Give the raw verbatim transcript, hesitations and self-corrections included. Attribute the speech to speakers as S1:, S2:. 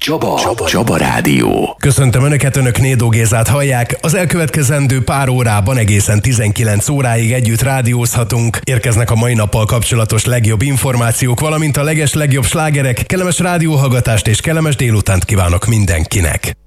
S1: Csaba, Csaba, Csaba Rádió.
S2: Köszöntöm Önöket, Önök Nédó Gézát hallják. Az elkövetkezendő pár órában egészen tizenkilenc óráig együtt rádiózhatunk. Érkeznek a mai nappal kapcsolatos legjobb információk, valamint a leges legjobb slágerek. Kellemes rádióhallgatást és kellemes délutánt kívánok mindenkinek.